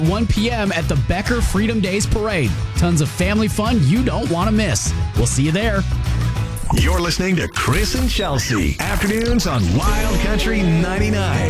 1 p.m. at the Becker Freedom Days Parade. Tons of family fun you don't want to miss. We'll see you there. You're listening to Chris and Chelsea. Afternoons on Wild Country 99.